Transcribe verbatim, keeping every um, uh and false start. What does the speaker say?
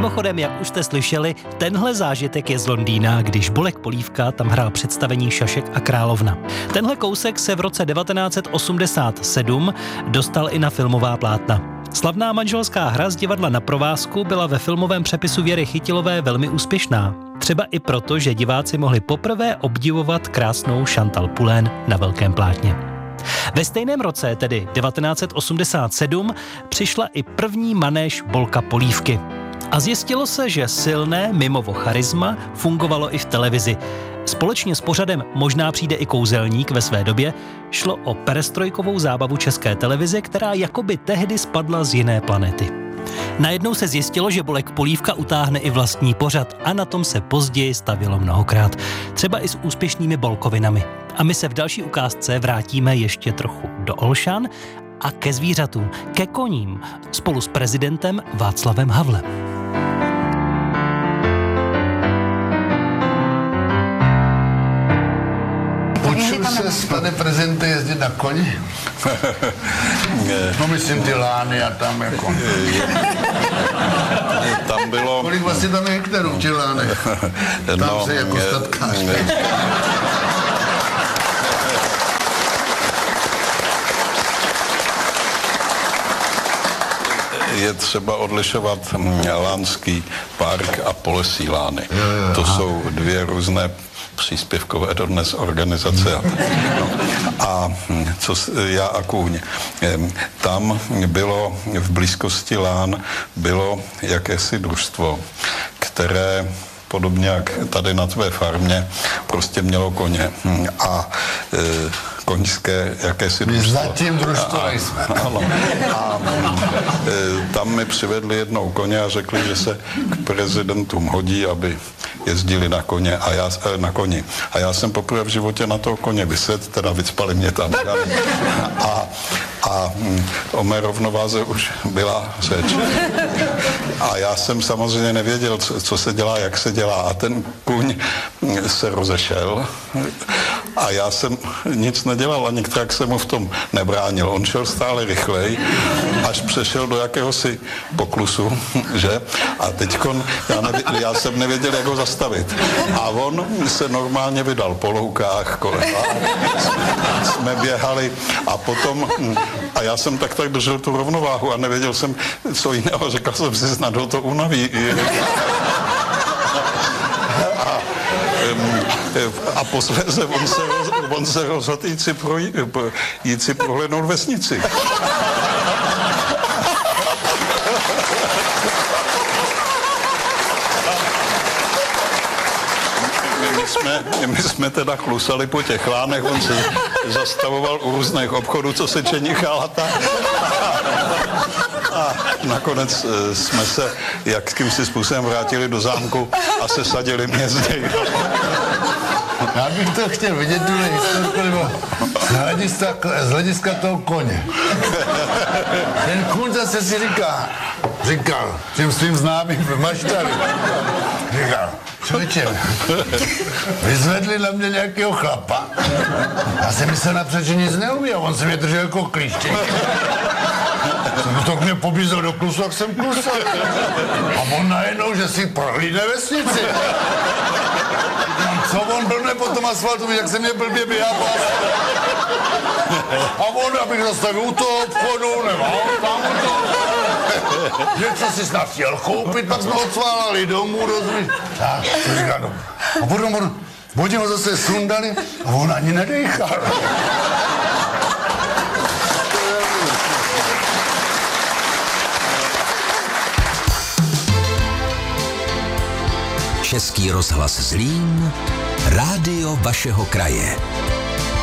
Mimochodem, jak už jste slyšeli, tenhle zážitek je z Londýna, když Bolek Polívka tam hrál představení Šašek a královna. Tenhle kousek se v roce devatenáct set osmdesát sedm dostal i na filmová plátna. Slavná manželská hra z divadla Na provázku byla ve filmovém přepisu Věry Chytilové velmi úspěšná. Třeba i proto, že diváci mohli poprvé obdivovat krásnou Chantal Poulain na velkém plátně. Ve stejném roce, tedy devatenáct set osmdesát sedm, přišla i první manéž Bolka Polívky. A zjistilo se, že silné mimovo charisma fungovalo i v televizi. Společně s pořadem Možná přijde i kouzelník ve své době šlo o perestrojkovou zábavu České televize, která jakoby tehdy spadla z jiné planety. Najednou se zjistilo, že Bolek Polívka utáhne i vlastní pořad a na tom se později stavilo mnohokrát. Třeba i s úspěšnými bolkovinami. A my se v další ukázce vrátíme ještě trochu do Olšan a ke zvířatům, ke koním, spolu s prezidentem Václavem Havlem. Učil se, pane prezidente, jezdit na koni? No myslím ty lány a tam jako... Tam bylo... Kolik vlastně tam je hektarů v těch lánech? Tam no, se jako statkář. Je třeba odlišovat Lánský park a Polesí lány. Jo, jo, to aha. jsou dvě různé příspěvkové dodnes organizace. No. A co já a kůň. Tam bylo v blízkosti Lán bylo jakési družstvo, které podobně jak tady na tvé farmě prostě mělo koně. A e, koňské jakési družstvo. Zatím družstvo nejsme. Ano. A e, tam mi přivedli jednou koně a řekli, že se k prezidentům hodí, aby jezdili na koně a já, e, na koni. A já jsem poprvé v životě na toho koně vysedl, teda vycpali mě tam. A, a o mé rovnováze už byla řeč. A já jsem samozřejmě nevěděl, co, co se dělá, jak se dělá. A ten kůň se rozešel a já jsem nic nedělal a nikterak jsem mu v tom nebránil. On šel stále rychleji, až přešel do jakéhosi poklusu, že? A teďkon já, nevě, já jsem nevěděl, jak ho zastavit. A on se normálně vydal po loukách, kolem. Jsme běhali a potom, a já jsem tak tak držel tu rovnováhu a nevěděl jsem, co jiného. Řekl jsem si, snad ho to unaví. A, a posléze on se, on se rozhodl jít si, pro, jít si prohlédnout vesnici. My jsme, my jsme teda chlusali po těch lánech, on se zastavoval u různých obchodů, co se čenichal a tak. A nakonec jsme se jakýmsi způsobem vrátili do zámku a sesadili mě z něj. Já bych to chtěl vidět, tuhle historku, nebo z hlediska, z hlediska toho koně. Ten kůň zase si říká, říkal těm svým známým v Maštali, říkal, člověče, vyzvedli na mě nějakého chlapa. Já jsem myslel napřed, že nic neumí a on se mě držel jako klíštěk. Jsem to k mě pobízel do klusu, jak jsem klusal. A on najednou, že si prohlídne vesnici. Co on blbne po tom asfaltu, jak se mě blbě běhá po asfaltu. A on, abych zastavil u toho obchodu, nebo tam u toho. Něco si snad chtěl koupit, pak jsme odsválali domů, rozumíš. Tak, to říká, no. A potom on, oni ho zase sundali a on ani nedejchal. Český rozhlas Zlín, rádio vašeho kraje.